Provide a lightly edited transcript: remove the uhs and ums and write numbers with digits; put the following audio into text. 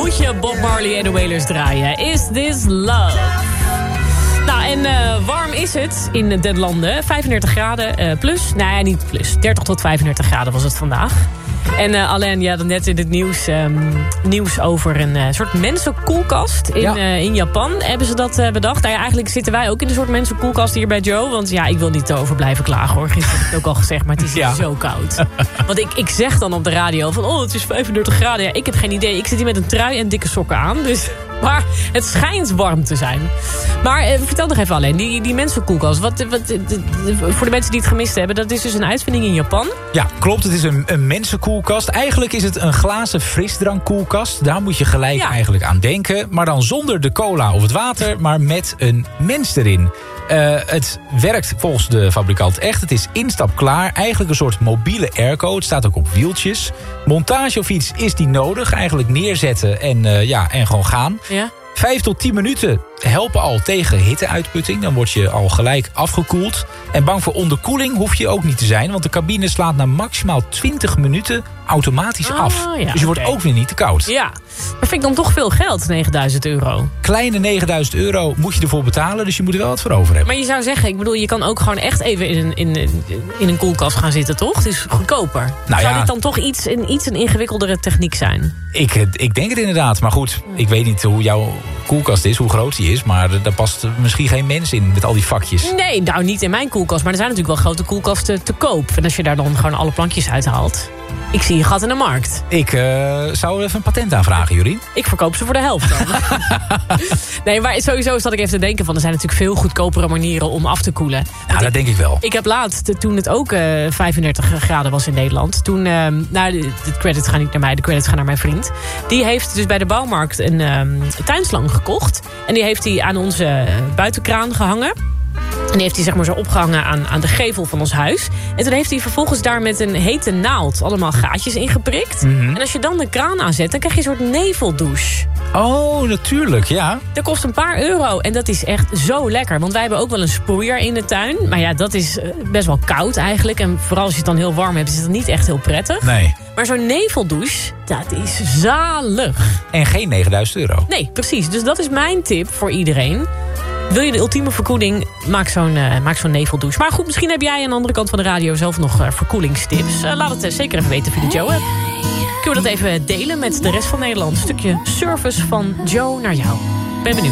moet je Bob Marley en de Wailers draaien. Is This Love? Nou, en warm is het in den landen. 35 graden plus. Nee, niet plus. 30 tot 35 graden was het vandaag. En Alain, je had net in het nieuws over een soort mensenkoelkast in Japan. Hebben ze dat bedacht? Nou ja, eigenlijk zitten wij ook in een soort mensenkoelkast hier bij Joe. Want ja, ik wil niet over blijven klagen hoor. Gisteren heb ik het ook al gezegd, maar het is zo koud. Want ik zeg dan op de radio van, het is 35 graden. Ja, ik heb geen idee. Ik zit hier met een trui en dikke sokken aan. Dus... Maar het schijnt warm te zijn. Maar vertel nog even alleen, die mensenkoelkast. Voor de mensen die het gemist hebben, dat is dus een uitvinding in Japan. Ja, klopt. Het is een mensenkoelkast. Eigenlijk is het een glazen frisdrankkoelkast. Daar moet je gelijk eigenlijk aan denken. Maar dan zonder de cola of het water, maar met een mens erin. Het werkt volgens de fabrikant echt. Het is instapklaar. Eigenlijk een soort mobiele airco. Het staat ook op wieltjes. Montage of iets is die nodig. Eigenlijk neerzetten en gewoon gaan. Ja. 5 tot 10 minuten helpen al tegen hitteuitputting. Dan word je al gelijk afgekoeld. En bang voor onderkoeling hoef je ook niet te zijn. Want de cabine slaat na maximaal 20 minuten automatisch af. Ja, dus je wordt ook weer niet te koud. Ja, maar vind ik dan toch veel geld, €9.000. Kleine €9.000 moet je ervoor betalen. Dus je moet er wel wat voor over hebben. Maar je zou zeggen, ik bedoel, je kan ook gewoon echt even in een koelkast gaan zitten, toch? Het is goedkoper. Zou dit dan toch iets een ingewikkeldere techniek zijn? Ik denk het inderdaad. Maar goed, ik weet niet hoe jouw koelkast is, hoe groot die is. Maar daar past misschien geen mens in met al die vakjes. Nee, nou niet in mijn koelkast. Maar er zijn natuurlijk wel grote koelkasten te koop. En als je daar dan gewoon alle plankjes uithaalt. Ik zie een gat in de markt. Ik zou even een patent aanvragen, Jorien. Ik verkoop ze voor de helft dan. Nee, maar sowieso zat ik even te denken van... er zijn natuurlijk veel goedkopere manieren om af te koelen. Ja, dat denk ik wel. Ik heb laatst, toen het ook 35 graden was in Nederland... toen, de credits gaan niet naar mij, de credits gaan naar mijn vriend. Die heeft dus bij de bouwmarkt een tuinslang gekocht. En die heeft hij aan onze buitenkraan gehangen. En die heeft hij zeg maar zo opgehangen aan de gevel van ons huis. En toen heeft hij vervolgens daar met een hete naald allemaal gaatjes ingeprikt. Mm-hmm. En als je dan de kraan aanzet, dan krijg je een soort neveldouche. Oh, natuurlijk, ja. Dat kost een paar euro en dat is echt zo lekker. Want wij hebben ook wel een sproeier in de tuin. Maar ja, dat is best wel koud eigenlijk. En vooral als je het dan heel warm hebt, is het niet echt heel prettig. Nee. Maar zo'n neveldouche, dat is zalig. En geen €9.000. Nee, precies. Dus dat is mijn tip voor iedereen. Wil je de ultieme verkoeling, maak zo'n neveldouche. Maar goed, misschien heb jij aan de andere kant van de radio zelf nog verkoelingstips. Laat het zeker even weten via de Joe-app. Kunnen we dat even delen met de rest van Nederland. Een stukje service van Joe naar jou. Ben benieuwd.